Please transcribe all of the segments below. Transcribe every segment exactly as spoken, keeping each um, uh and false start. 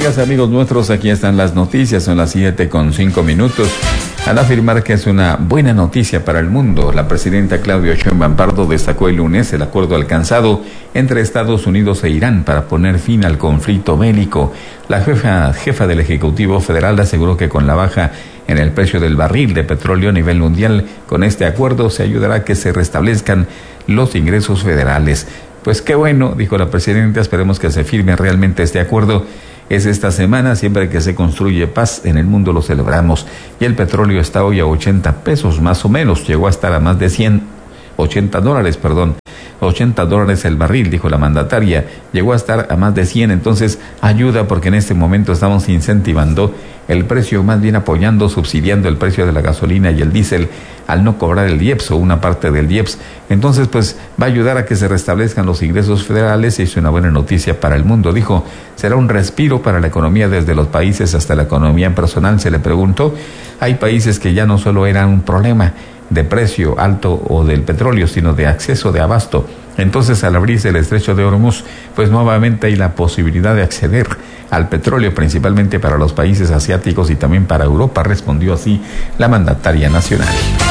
Amigas, amigos nuestros, aquí están las noticias, son las siete con cinco minutos. Al afirmar que es una buena noticia para el mundo, la presidenta Claudia Sheinbaum Pardo destacó el lunes el acuerdo alcanzado entre Estados Unidos e Irán para poner fin al conflicto bélico. La jefa, jefa del Ejecutivo Federal aseguró que con la baja en el precio del barril de petróleo a nivel mundial, con este acuerdo se ayudará a que se restablezcan los ingresos federales. Pues qué bueno, dijo la presidenta, esperemos que se firme realmente este acuerdo. Es esta semana, siempre que se construye paz en el mundo lo celebramos. Y el petróleo está hoy a ochenta pesos más o menos, llegó a estar a más de cien, ochenta dólares, perdón. ochenta dólares el barril, dijo la mandataria, llegó a estar a más de cien, entonces ayuda porque en este momento estamos incentivando el precio, más bien apoyando, subsidiando el precio de la gasolina y el diésel al no cobrar el I E P S o una parte del I E P S. Entonces, pues va a ayudar a que se restablezcan los ingresos federales y es una buena noticia para el mundo. Dijo, será un respiro para la economía desde los países hasta la economía personal. Se le preguntó, hay países que ya no solo eran un problema de precio alto o del petróleo, sino de acceso de abasto. Entonces, al abrirse el estrecho de Hormuz, pues nuevamente hay la posibilidad de acceder al petróleo, principalmente para los países asiáticos y también para Europa, respondió así la mandataria nacional.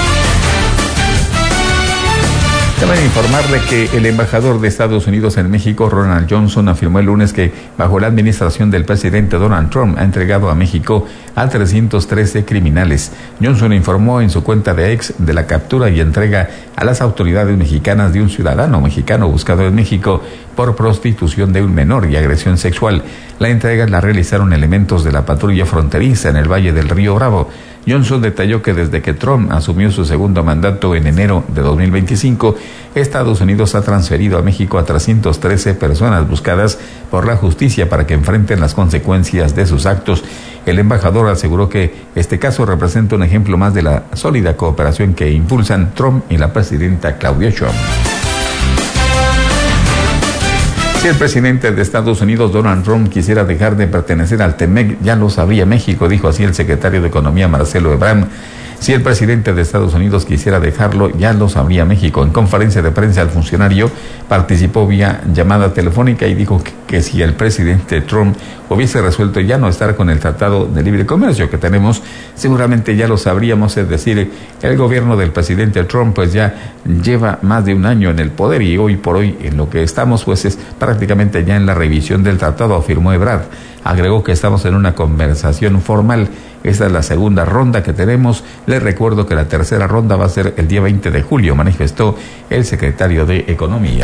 También informarle que el embajador de Estados Unidos en México, Ronald Johnson, afirmó el lunes que bajo la administración del presidente Donald Trump ha entregado a México a trescientos trece criminales. Johnson informó en su cuenta de X de la captura y entrega a las autoridades mexicanas de un ciudadano mexicano buscado en México por prostitución de un menor y agresión sexual. La entrega la realizaron elementos de la patrulla fronteriza en el Valle del Río Bravo. Johnson detalló que desde que Trump asumió su segundo mandato en enero de dos mil veinticinco, Estados Unidos ha transferido a México a trescientas trece personas buscadas por la justicia para que enfrenten las consecuencias de sus actos. El embajador aseguró que este caso representa un ejemplo más de la sólida cooperación que impulsan Trump y la presidenta Claudia Sheinbaum. Si el presidente de Estados Unidos, Donald Trump, quisiera dejar de pertenecer al TEMEC, ya lo sabría México, dijo así el secretario de Economía, Marcelo Ebrard. Si el presidente de Estados Unidos quisiera dejarlo, ya lo sabría México. En conferencia de prensa, el funcionario participó vía llamada telefónica y dijo que, que si el presidente Trump hubiese resuelto ya no estar con el Tratado de Libre Comercio que tenemos, seguramente ya lo sabríamos. Es decir, el gobierno del presidente Trump pues ya lleva más de un año en el poder y hoy por hoy en lo que estamos pues es prácticamente ya en la revisión del tratado, afirmó Ebrard. Agregó que estamos en una conversación formal. Esta es la segunda ronda que tenemos. Les recuerdo que la tercera ronda va a ser el día veinte de julio, manifestó el secretario de Economía.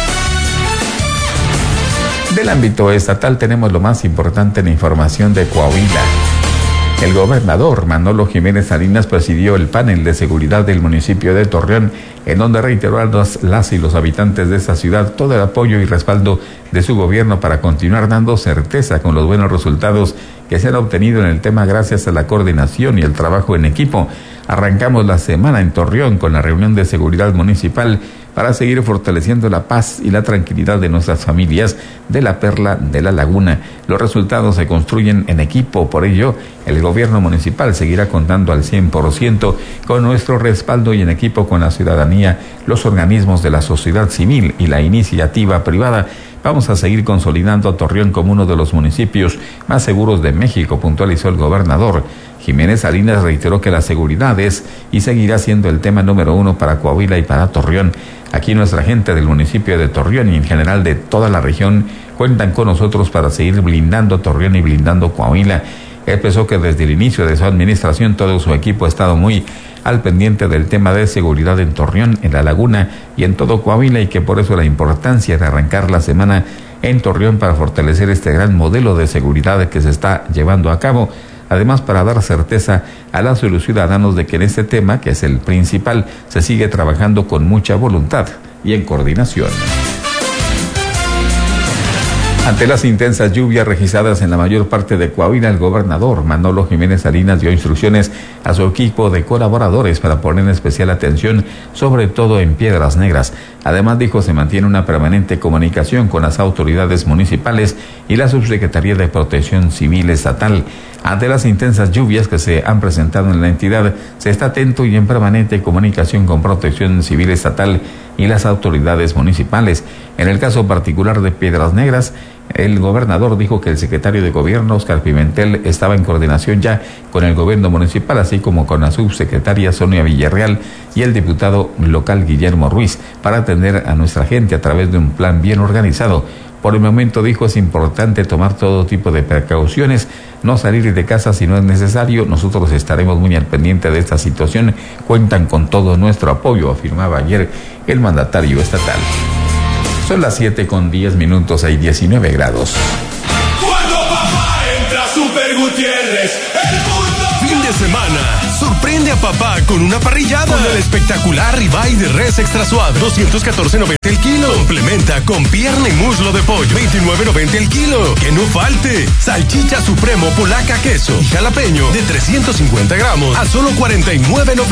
Del ámbito estatal tenemos lo más importante en información de Coahuila. El gobernador Manolo Jiménez Salinas presidió el panel de seguridad del municipio de Torreón, en donde reiteró a las, las y los habitantes de esta ciudad todo el apoyo y respaldo de su gobierno para continuar dando certeza con los buenos resultados que se han obtenido en el tema gracias a la coordinación y el trabajo en equipo. Arrancamos la semana en Torreón con la reunión de seguridad municipal para seguir fortaleciendo la paz y la tranquilidad de nuestras familias de la Perla de la Laguna. Los resultados se construyen en equipo, por ello el gobierno municipal seguirá contando al cien por ciento con nuestro respaldo y en equipo con la ciudadanía, los organismos de la sociedad civil y la iniciativa privada. Vamos a seguir consolidando a Torreón como uno de los municipios más seguros de México, puntualizó el gobernador. Jiménez Salinas reiteró que la seguridad es y seguirá siendo el tema número uno para Coahuila y para Torreón. Aquí nuestra gente del municipio de Torreón y en general de toda la región cuentan con nosotros para seguir blindando Torreón y blindando Coahuila. Expresó que desde el inicio de su administración todo su equipo ha estado muy al pendiente del tema de seguridad en Torreón, en la Laguna y en todo Coahuila y que por eso la importancia de arrancar la semana en Torreón para fortalecer este gran modelo de seguridad que se está llevando a cabo. Además, para dar certeza a los ciudadanos de que en este tema, que es el principal, se sigue trabajando con mucha voluntad y en coordinación. Ante las intensas lluvias registradas en la mayor parte de Coahuila, el gobernador Manolo Jiménez Salinas dio instrucciones a su equipo de colaboradores para poner especial atención, sobre todo en Piedras Negras. Además, dijo, se mantiene una permanente comunicación con las autoridades municipales y la Subsecretaría de Protección Civil Estatal. Ante las intensas lluvias que se han presentado en la entidad, se está atento y en permanente comunicación con Protección Civil Estatal y las autoridades municipales. En el caso particular de Piedras Negras, El gobernador dijo que el secretario de Gobierno, Óscar Pimentel, estaba en coordinación ya con el gobierno municipal, así como con la subsecretaria Sonia Villarreal y el diputado local Guillermo Ruiz, para atender a nuestra gente a través de un plan bien organizado. Por el momento, dijo, es importante tomar todo tipo de precauciones, no salir de casa si no es necesario. Nosotros estaremos muy al pendiente de esta situación. Cuentan con todo nuestro apoyo, afirmaba ayer el mandatario estatal. Son las siete con diez minutos, hay diecinueve grados. Cuando papá entra Super Gutiérrez, el mundo... Fin de semana, sorprende a papá con una parrillada. Con el espectacular ribeye de res extra suave, doscientos catorce noventa el kilo. Complementa con pierna y muslo de pollo, veintinueve noventa el kilo. Que no falte, salchicha supremo polaca queso y jalapeño de trescientos cincuenta gramos a solo cuarenta y nueve noventa.